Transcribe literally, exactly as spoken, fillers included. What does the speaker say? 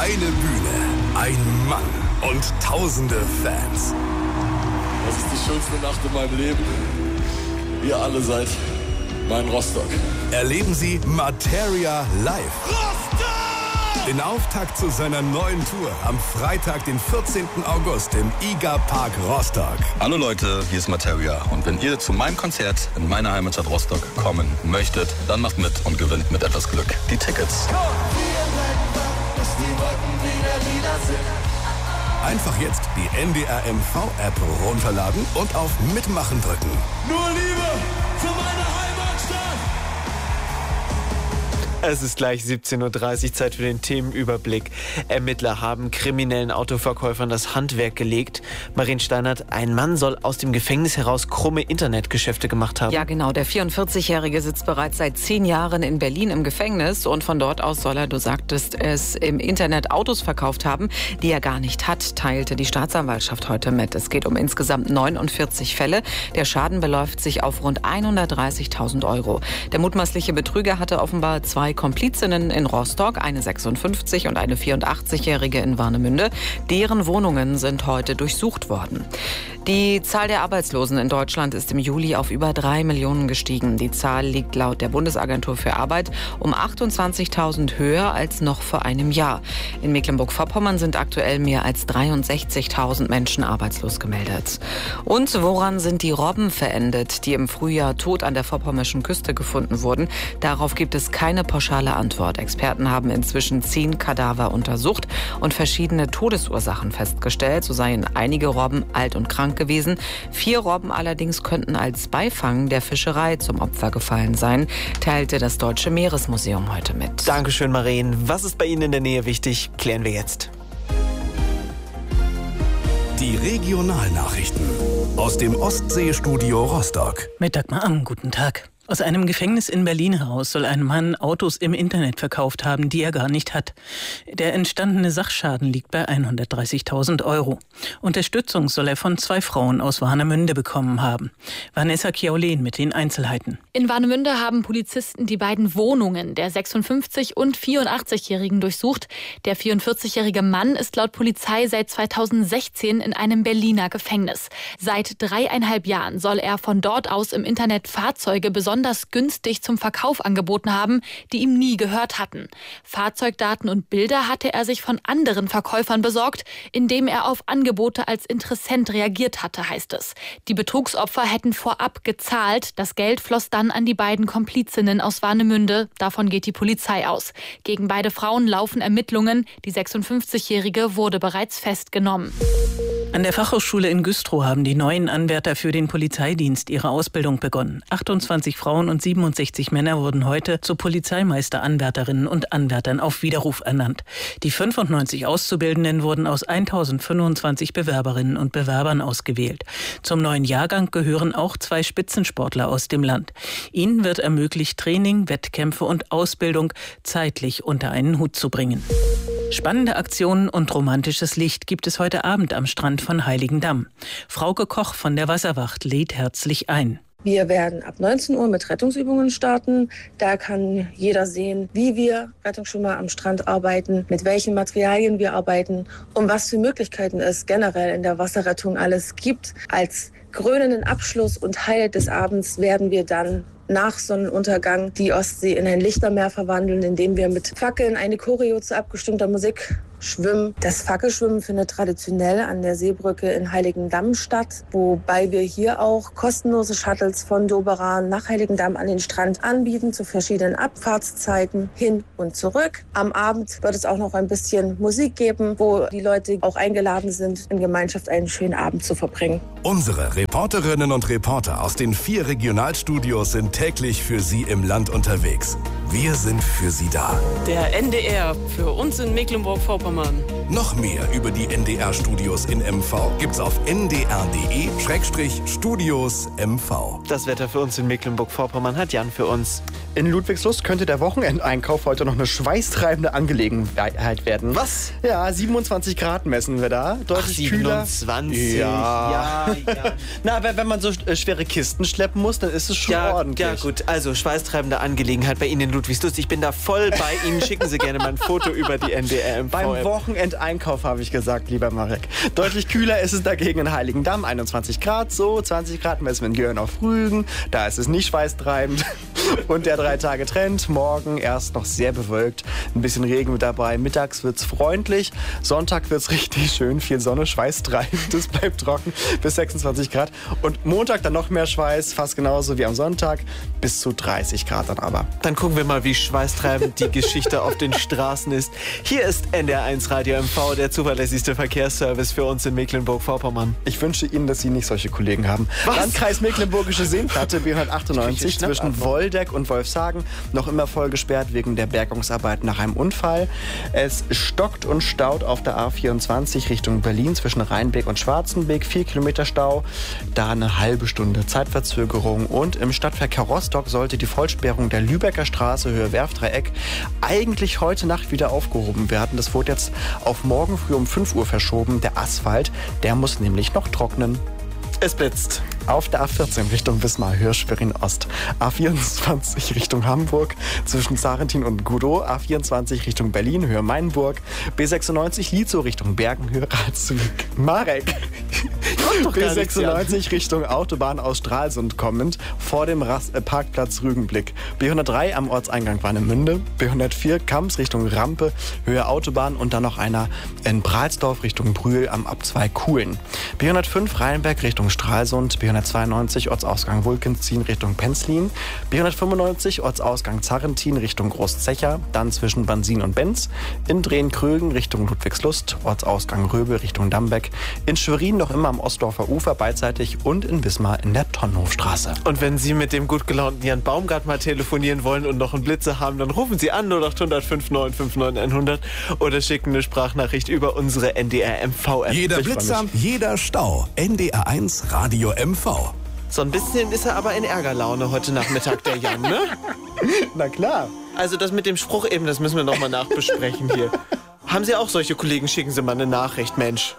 Eine Bühne, ein Mann und tausende Fans. Das ist die schönste Nacht in meinem Leben. Ihr alle seid mein Rostock. Erleben Sie Materia live. Rostock! Den Auftakt zu seiner neuen Tour am Freitag, den vierzehnten August im I G A Park Rostock. Hallo Leute, hier ist Materia. Und wenn ihr zu meinem Konzert in meiner Heimatstadt Rostock kommen möchtet, dann macht mit und gewinnt mit etwas Glück die Tickets. Einfach jetzt die N D R M V-App runterladen und auf Mitmachen drücken. Nur Liebe für meine Heimatstadt! Es ist gleich siebzehn Uhr dreißig, Zeit für den Themenüberblick. Ermittler haben kriminellen Autoverkäufern das Handwerk gelegt. Marien Steinert, ein Mann soll aus dem Gefängnis heraus krumme Internetgeschäfte gemacht haben. Ja, genau. Der vierundvierzigjährige sitzt bereits seit zehn Jahren in Berlin im Gefängnis. Und von dort aus soll er, du sagtest es, im Internet Autos verkauft haben, die er gar nicht hat, teilte die Staatsanwaltschaft heute mit. Es geht um insgesamt neunundvierzig Fälle. Der Schaden beläuft sich auf rund hundertdreißigtausend Euro. Der mutmaßliche Betrüger hatte offenbar zwei Komplizinnen in Rostock, eine sechsundfünfzig- und eine vierundachtzigjährige in Warnemünde. Deren Wohnungen sind heute durchsucht worden. Die Zahl der Arbeitslosen in Deutschland ist im Juli auf über drei Millionen gestiegen. Die Zahl liegt laut der Bundesagentur für Arbeit um achtundzwanzigtausend höher als noch vor einem Jahr. In Mecklenburg-Vorpommern sind aktuell mehr als dreiundsechzigtausend Menschen arbeitslos gemeldet. Und woran sind die Robben verendet, die im Frühjahr tot an der vorpommerschen Küste gefunden wurden? Darauf gibt es keine pauschale Antwort. Experten haben inzwischen zehn Kadaver untersucht und verschiedene Todesursachen festgestellt. So seien einige Robben alt und krank gewesen. Vier Robben allerdings könnten als Beifang der Fischerei zum Opfer gefallen sein, teilte das Deutsche Meeresmuseum heute mit. Dankeschön, Marien. Was ist bei Ihnen in der Nähe wichtig? Klären wir jetzt. Die Regionalnachrichten aus dem Ostseestudio Rostock. Mit Dagmar Am, guten Tag. Aus einem Gefängnis in Berlin heraus soll ein Mann Autos im Internet verkauft haben, die er gar nicht hat. Der entstandene Sachschaden liegt bei hundertdreißigtausend Euro. Unterstützung soll er von zwei Frauen aus Warnemünde bekommen haben. Vanessa Chiaulen mit den Einzelheiten. In Warnemünde haben Polizisten die beiden Wohnungen der sechsundfünfzig- und vierundachtzigjährigen durchsucht. Der vierundvierzigjährige Mann ist laut Polizei seit zweitausendsechzehn in einem Berliner Gefängnis. Seit dreieinhalb Jahren soll er von dort aus im Internet Fahrzeuge besonders besonders günstig zum Verkauf angeboten haben, die ihm nie gehört hatten. Fahrzeugdaten und Bilder hatte er sich von anderen Verkäufern besorgt, indem er auf Angebote als Interessent reagiert hatte, heißt es. Die Betrugsopfer hätten vorab gezahlt. Das Geld floss dann an die beiden Komplizinnen aus Warnemünde. Davon geht die Polizei aus. Gegen beide Frauen laufen Ermittlungen. Die sechsundfünfzigjährige wurde bereits festgenommen. An der Fachhochschule in Güstrow haben die neuen Anwärter für den Polizeidienst ihre Ausbildung begonnen. achtundzwanzig Frauen und siebenundsechzig Männer wurden heute zu Polizeimeisteranwärterinnen und Anwärtern auf Widerruf ernannt. Die fünfundneunzig Auszubildenden wurden aus tausendfünfundzwanzig Bewerberinnen und Bewerbern ausgewählt. Zum neuen Jahrgang gehören auch zwei Spitzensportler aus dem Land. Ihnen wird ermöglicht, Training, Wettkämpfe und Ausbildung zeitlich unter einen Hut zu bringen. Spannende Aktionen und romantisches Licht gibt es heute Abend am Strand von Heiligendamm. Frauke Koch von der Wasserwacht lädt herzlich ein. Wir werden ab neunzehn Uhr mit Rettungsübungen starten. Da kann jeder sehen, wie wir Rettungsschwimmer am Strand arbeiten, mit welchen Materialien wir arbeiten und was für Möglichkeiten es generell in der Wasserrettung alles gibt. Als krönenden Abschluss und Highlight des Abends werden wir dann nach Sonnenuntergang die Ostsee in ein Lichtermeer verwandeln, indem wir mit Fackeln eine Choreo zu abgestimmter Musik schwimmen. Das Fackelschwimmen findet traditionell an der Seebrücke in Heiligendamm statt, wobei wir hier auch kostenlose Shuttles von Doberan nach Heiligendamm an den Strand anbieten zu verschiedenen Abfahrtszeiten hin und zurück. Am Abend wird es auch noch ein bisschen Musik geben, wo die Leute auch eingeladen sind, in Gemeinschaft einen schönen Abend zu verbringen. Unsere Reporterinnen und Reporter aus den vier Regionalstudios sind täglich für Sie im Land unterwegs. Wir sind für Sie da. Der N D R für uns in Mecklenburg-Vorpommern. Noch mehr über die N D R-Studios in M V gibt's auf n d r punkt d e Schrägstrich Studios M V. Das Wetter für uns in Mecklenburg-Vorpommern hat Jan für uns. In Ludwigslust könnte der Wochenendeinkauf heute noch eine schweißtreibende Angelegenheit werden. Was? Ja, siebenundzwanzig Grad messen wir da. Deutlich Ach, kühler. siebenundzwanzig. Ja. Ja, ja. Na, wenn man so schwere Kisten schleppen muss, dann ist es schon ja, ordentlich. Ja gut, also schweißtreibende Angelegenheit bei Ihnen in Ludwigslust. Ich bin da voll bei Ihnen. Schicken Sie gerne mal ein Foto über die N D R M V. Beim Wochenendeinkauf habe ich gesagt, lieber Marek. Deutlich kühler ist es dagegen in Heiligendamm, einundzwanzig Grad, so zwanzig Grad messen wir in Göhren auf Rügen. Da ist es nicht schweißtreibend. Und der Drei-Tage-Trend, morgen erst noch sehr bewölkt, ein bisschen Regen mit dabei. Mittags wird es freundlich, Sonntag wird es richtig schön, viel Sonne, schweißtreibend, es bleibt trocken bis sechsundzwanzig Grad. Und Montag dann noch mehr Schweiß, fast genauso wie am Sonntag, bis zu dreißig Grad dann aber. Dann gucken wir mal, wie schweißtreibend die Geschichte auf den Straßen ist. Hier ist N D R eins Radio M V, der zuverlässigste Verkehrsservice für uns in Mecklenburg-Vorpommern. Ich wünsche Ihnen, dass Sie nicht solche Kollegen haben. Was? Landkreis Mecklenburgische Seenplatte, B hundertachtundneunzig, zwischen Woldeck und Wolfshagen, noch immer voll gesperrt wegen der Bergungsarbeit nach einem Unfall. Es stockt und staut auf der A vierundzwanzig Richtung Berlin zwischen Rheinbeck und Schwarzenbeck. Vier Kilometer Stau, da eine halbe Stunde Zeitverzögerung. Und im Stadtverkehr Rostock sollte die Vollsperrung der Lübecker Straße Höhe Werfdreieck eigentlich heute Nacht wieder aufgehoben werden. Das wurde jetzt auf morgen früh um fünf Uhr verschoben. Der Asphalt, der muss nämlich noch trocknen. Es blitzt. Auf der A vierzehn Richtung Wismar, Höhe Schwerin-Ost. A vierundzwanzig Richtung Hamburg zwischen Sarrentin und Gudow. A vierundzwanzig Richtung Berlin, Höhe Mainburg. B sechsundneunzig Lietzow Richtung Bergen, Höhe Ratswick. Marek. B sechsundneunzig Richtung Autobahn aus Stralsund kommend, vor dem Rast- äh, Parkplatz Rügenblick. B hundertdrei am Ortseingang Warnemünde. B hundertvier Kamps Richtung Rampe, Höhe Autobahn und dann noch einer in Bralsdorf Richtung Brühl am Abzweig Kuhlen. B hundertfünf Rheinberg Richtung Stralsund. B hundertzweiundneunzig Ortsausgang Wulkenzien Richtung Penzlin. B hundertfünfundneunzig Ortsausgang Zarrentin Richtung Großzecher, dann zwischen Bansin und Benz. In Drehen-Krögen Richtung Ludwigslust, Ortsausgang Röbel Richtung Dambeck. In Schwerin noch immer am Ostdorfer Ufer beidseitig und in Wismar in der Tonnenhofstraße. Und wenn Sie mit dem gut gelaunten Jan Baumgart mal telefonieren wollen und noch einen Blitzer haben, dann rufen Sie an null acht hundert fünf neun fünf neun hundert oder schicken eine Sprachnachricht über unsere N D R M V-App. Jeder Blitzer, jeder Stau. N D R eins Radio M V. So ein bisschen ist er aber in Ärgerlaune heute Nachmittag, der Jan, ne? Na klar. Also das mit dem Spruch eben, das müssen wir nochmal nachbesprechen hier. Haben Sie auch solche Kollegen? Schicken Sie mal eine Nachricht, Mensch.